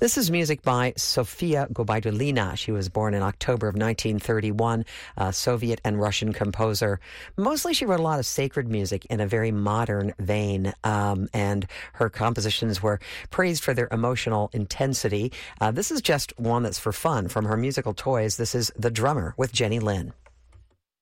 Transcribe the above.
This is music by Sofia Gubaidulina. She was born in October of 1931, a Soviet and Russian composer. Mostly she wrote a lot of sacred music in a very modern vein, and her compositions were praised for their emotional intensity. This is just one that's for fun. From her musical toys, this is The Drummer with Jenny Lynn.